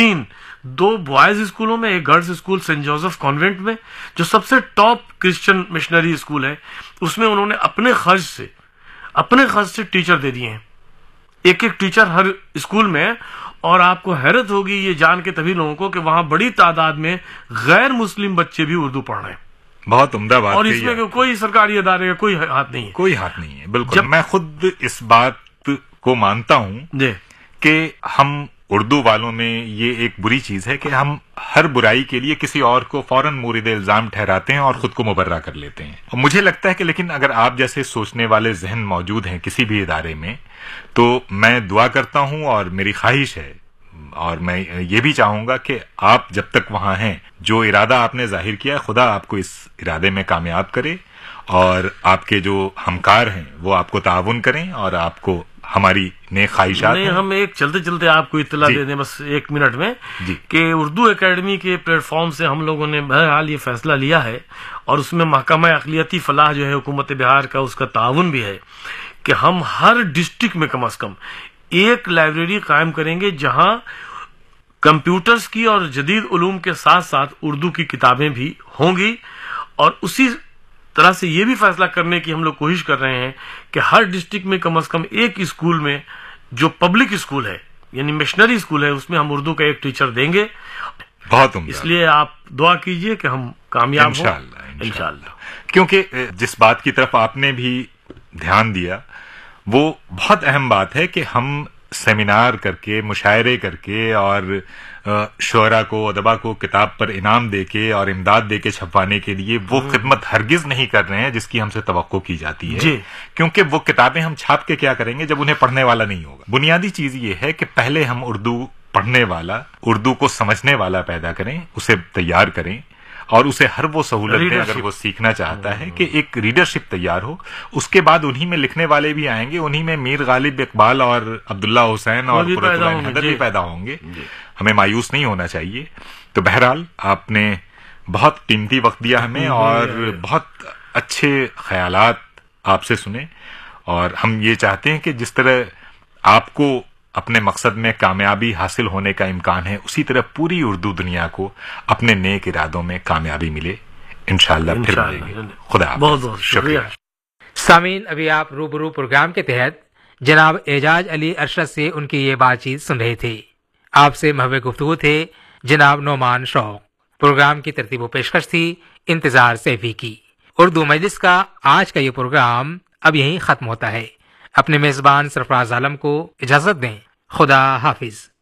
3 2 boys اسکولوں میں، ایک girls school Saint Joseph convent میں، جو سب سے ٹاپ کرسچن مشنری اسکول ہے، اس میں انہوں نے اپنے خرچ سے ٹیچر دے دیے ہیں، ایک ٹیچر ہر اسکول میں. اور آپ کو حیرت ہوگی یہ جان کے تبھی لوگوں کو کہ وہاں بڑی تعداد میں غیر مسلم بچے بھی اردو پڑھ رہے ہیں. بہت عمدہ بات. اور اس میں کوئی سرکاری ادارے کا کوئی ہاتھ نہیں ہے. کوئی ہاتھ نہیں ہے، بالکل. میں خود اس بات کو مانتا ہوں کہ ہم اردو والوں میں یہ ایک بری چیز ہے کہ ہم ہر برائی کے لیے کسی اور کو فوراً مورد الزام ٹھہراتے ہیں اور خود کو مبرہ کر لیتے ہیں. اور مجھے لگتا ہے کہ لیکن اگر آپ جیسے سوچنے والے ذہن موجود ہیں کسی بھی ادارے میں، تو میں دعا کرتا ہوں اور میری خواہش ہے اور میں یہ بھی چاہوں گا کہ آپ جب تک وہاں ہیں، جو ارادہ آپ نے ظاہر کیا ہے، خدا آپ کو اس ارادے میں کامیاب کرے، اور آپ کے جو ہمکار ہیں وہ آپ کو تعاون کریں، اور آپ کو ہماری نیک خواہشات ہیں. ہم ایک چلتے آپ کو اطلاع دے دیں بس 1 منٹ میں کہ اردو اکیڈمی کے پلیٹ فارم سے ہم لوگوں نے بہرحال یہ فیصلہ لیا ہے، اور اس میں محکمہ اقلیتی فلاح جو ہے حکومت بہار کا، اس کا تعاون بھی ہے کہ ہم ہر ڈسٹرکٹ میں کم از کم ایک لائبریری قائم کریں گے جہاں کمپیوٹرز کی اور جدید علوم کے ساتھ ساتھ اردو کی کتابیں بھی ہوں گی. اور اسی طرح سے یہ بھی فیصلہ کرنے کی ہم لوگ کوشش کر رہے ہیں کہ ہر ڈسٹرکٹ میں کم از کم ایک اسکول میں جو پبلک اسکول ہے یعنی مشنری اسکول ہے، اس میں ہم اردو کا ایک ٹیچر دیں گے. بہت عمدہ. اس لیے آپ دعا کیجئے کہ ہم کامیاب ہوں انشاءاللہ. کیونکہ جس بات کی طرف آپ نے بھی دھیان دیا وہ بہت اہم بات ہے کہ ہم سیمینار کر کے، مشاعرے کر کے، اور شعراء کو، ادبا کو کتاب پر انعام دے کے اور امداد دے کے چھپوانے کے لیے وہ خدمت ہرگز نہیں کر رہے ہیں جس کی ہم سے توقع کی جاتی ہے. کیونکہ وہ کتابیں ہم چھاپ کے کیا کریں گے جب انہیں پڑھنے والا نہیں ہوگا. بنیادی چیز یہ ہے کہ پہلے ہم اردو پڑھنے والا، اردو کو سمجھنے والا پیدا کریں، اسے تیار کریں، اور اسے ہر وہ سہولت دیں اگر وہ سیکھنا چاہتا ہے کہ ایک ریڈرشپ تیار ہو. اس کے بعد انہی میں لکھنے والے بھی آئیں گے، انہی میں میر غالب اقبال اور عبداللہ حسین اور قرۃ العین حیدر بھی پیدا ہوں گے. ہمیں مایوس نہیں ہونا چاہیے. تو بہرحال آپ نے بہت قیمتی وقت دیا ہمیں، اور بہت اچھے خیالات آپ سے سنے، اور ہم یہ چاہتے ہیں کہ جس طرح آپ کو اپنے مقصد میں کامیابی حاصل ہونے کا امکان ہے، اسی طرح پوری اردو دنیا کو اپنے نیک ارادوں میں کامیابی ملے. انشاءاللہ پھر ملیں گے. خدا حافظ. بہت بہت شکریہ. سامعین، ابھی آپ روبرو پروگرام کے تحت جناب اعجاز علی ارشد سے ان کی یہ بات چیت سن رہے تھے. آپ سے محو گفتگو تھے جناب نعمان شوق. پروگرام کی ترتیب و پیشکش تھی انتظار سیفی کی. اردو مجلس کا آج کا یہ پروگرام اب یہیں ختم ہوتا ہے. اپنے میزبان سرفراز عالم کو اجازت دیں. خدا حافظ.